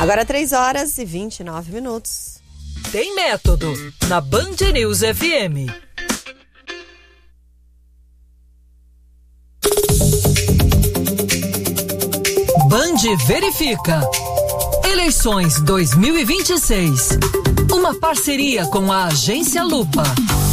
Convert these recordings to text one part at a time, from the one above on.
Agora 3h29. Tem método na Band News FM. Band verifica. Eleições 2026. Uma parceria com a Agência Lupa.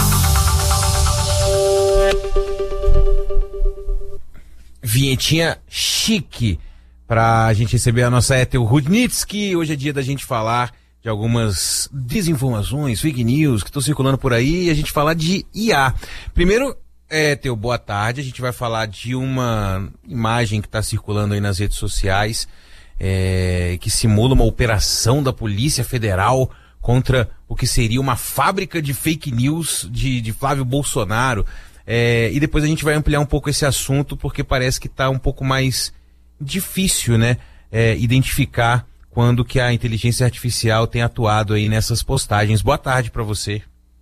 Vinhetinha chique pra gente receber a nossa Ethel Rudnitsky. Hoje é dia da gente falar de algumas desinformações, fake news que estão circulando por aí e a gente falar de IA. Primeiro, Ethel, boa tarde. A gente vai falar de uma imagem que está circulando aí nas redes sociais, que simula uma operação da Polícia Federal contra o que seria uma fábrica de fake news de Flávio Bolsonaro. E depois a gente vai ampliar um pouco esse assunto, porque parece que está um pouco mais difícil, né, identificar quando que a inteligência artificial tem atuado aí nessas postagens. Boa tarde para você.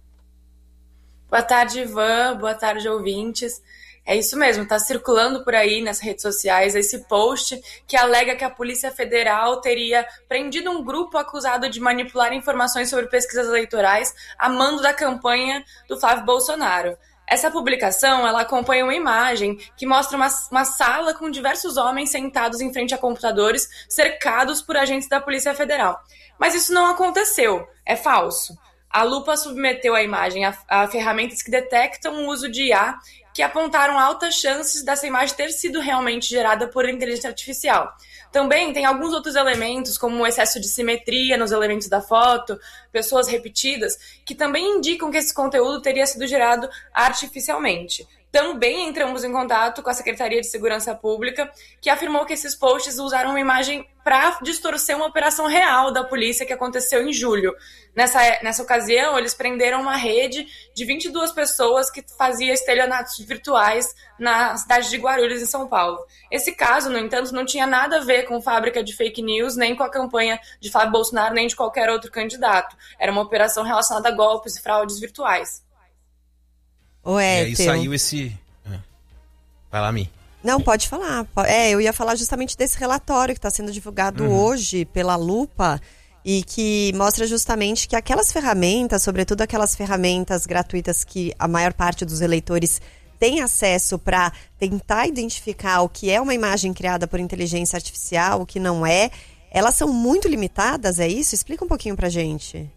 Boa tarde, Ivan. Boa tarde, ouvintes. É isso mesmo, está circulando por aí nas redes sociais esse post que alega que a Polícia Federal teria prendido um grupo acusado de manipular informações sobre pesquisas eleitorais a mando da campanha do Flávio Bolsonaro. Essa publicação, ela acompanha uma imagem que mostra uma sala com diversos homens sentados em frente a computadores, cercados por agentes da Polícia Federal. Mas isso não aconteceu, é falso. A Lupa submeteu a imagem a ferramentas que detectam o uso de IA, que apontaram altas chances dessa imagem ter sido realmente gerada por inteligência artificial. Também tem alguns outros elementos, como o excesso de simetria nos elementos da foto, pessoas repetidas, que também indicam que esse conteúdo teria sido gerado artificialmente. Também entramos em contato com a Secretaria de Segurança Pública, que afirmou que esses posts usaram uma imagem para distorcer uma operação real da polícia que aconteceu em julho. Nessa ocasião, eles prenderam uma rede de 22 pessoas que fazia estelionatos virtuais na cidade de Guarulhos, em São Paulo. Esse caso, no entanto, não tinha nada a ver com fábrica de fake news, nem com a campanha de Flávio Bolsonaro, nem de qualquer outro candidato. Era uma operação relacionada a golpes e fraudes virtuais. E aí saiu esse... Vai lá, Mi. Não, pode falar. Eu ia falar justamente desse relatório que está sendo divulgado hoje pela Lupa e que mostra justamente que aquelas ferramentas, sobretudo aquelas ferramentas gratuitas que a maior parte dos eleitores tem acesso para tentar identificar o que é uma imagem criada por inteligência artificial, o que não é, elas são muito limitadas, é isso? Explica um pouquinho pra gente.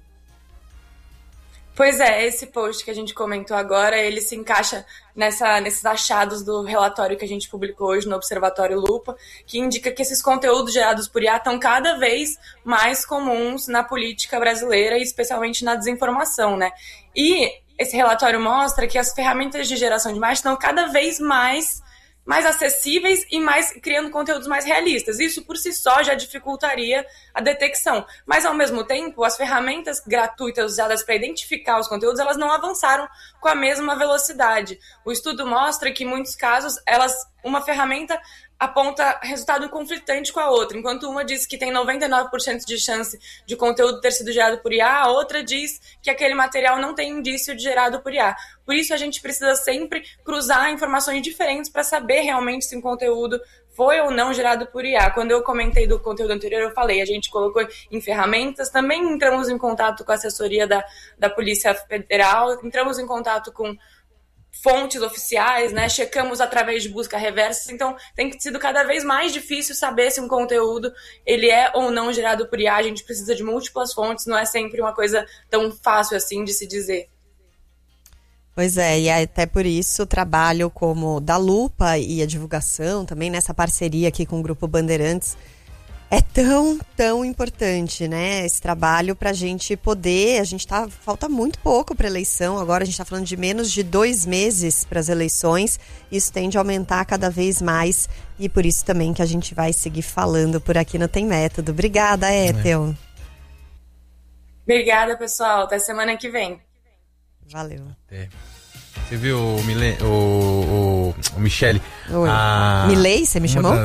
Pois é, esse post que a gente comentou agora, ele se encaixa nesses achados do relatório que a gente publicou hoje no Observatório Lupa, que indica que esses conteúdos gerados por IA estão cada vez mais comuns na política brasileira e especialmente na desinformação, né? E esse relatório mostra que as ferramentas de geração de imagens estão cada vez mais acessíveis e criando conteúdos mais realistas. Isso por si só já dificultaria a detecção. Mas, ao mesmo tempo, as ferramentas gratuitas usadas para identificar os conteúdos, elas não avançaram com a mesma velocidade. O estudo mostra que, em muitos casos, uma ferramenta aponta resultado conflitante com a outra. Enquanto uma diz que tem 99% de chance de conteúdo ter sido gerado por IA, a outra diz que aquele material não tem indício de gerado por IA. Por isso, a gente precisa sempre cruzar informações diferentes para saber realmente se um conteúdo foi ou não gerado por IA. Quando eu comentei do conteúdo anterior, eu falei, a gente colocou em ferramentas, também entramos em contato com a assessoria da Polícia Federal, entramos em contato com fontes oficiais, né? Checamos através de busca reversa, então tem sido cada vez mais difícil saber se um conteúdo ele é ou não gerado por IA. A gente precisa de múltiplas fontes, não é sempre uma coisa tão fácil assim de se dizer. Pois é, e até por isso o trabalho como da Lupa e a divulgação também nessa parceria aqui com o Grupo Bandeirantes é tão importante, né? Esse trabalho pra gente poder, falta muito pouco pra eleição, agora a gente tá falando de menos de 2 meses para as eleições, isso tende a aumentar cada vez mais e por isso também que a gente vai seguir falando por aqui no Tem Método. Obrigada, Ethel. Obrigada, pessoal. Até semana que vem. Valeu. Você viu o Michele? Milei, você me chamou?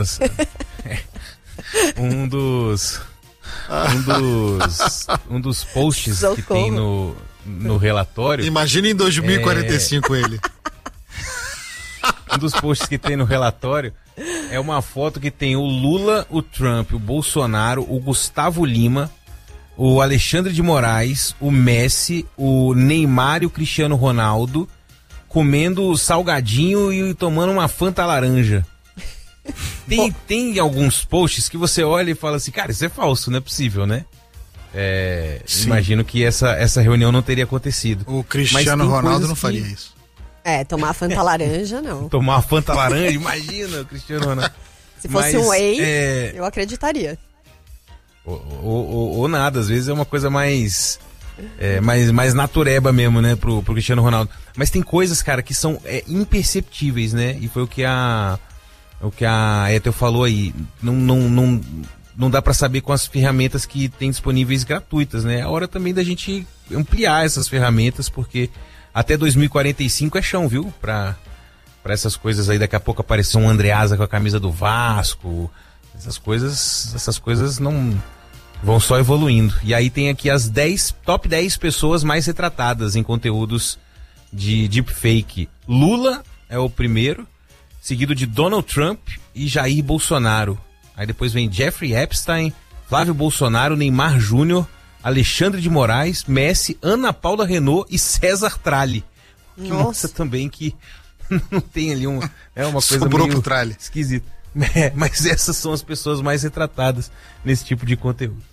Um dos posts Socorro. que tem no relatório. Imagina em 2045 ele. Um dos posts que tem no relatório É uma foto que tem o Lula, o Trump, o Bolsonaro, o Gustavo Lima, o Alexandre de Moraes, o Messi, o Neymar e o Cristiano Ronaldo comendo salgadinho e tomando uma Fanta laranja. Tem alguns posts que você olha e fala assim, cara, isso é falso, não é possível, né? Imagino que essa reunião não teria acontecido. O Cristiano Ronaldo não faria isso. Tomar a Fanta laranja, não. Tomar a Fanta laranja, imagina o Cristiano Ronaldo. Se fosse um whey, eu acreditaria. Ou nada, às vezes é uma coisa mais natureba mesmo, né, pro Cristiano Ronaldo. Mas tem coisas, cara, que são imperceptíveis, né? E foi o que a Ethel falou aí. Não dá pra saber com as ferramentas que tem disponíveis gratuitas, né? É a hora também da gente ampliar essas ferramentas, porque até 2045 é chão, viu? Pra essas coisas aí, daqui a pouco aparecer um Andreasa com a camisa do Vasco. Essas coisas não vão só evoluindo. E aí tem aqui as top 10 pessoas mais retratadas em conteúdos de deepfake. Lula é o primeiro, seguido de Donald Trump e Jair Bolsonaro. Aí depois vem Jeffrey Epstein, Flávio Bolsonaro, Neymar Júnior, Alexandre de Moraes, Messi, Ana Paula Renault e César Tralli. Que mostra também que não tem ali uma coisa meio esquisita. Mas essas são as pessoas mais retratadas nesse tipo de conteúdo.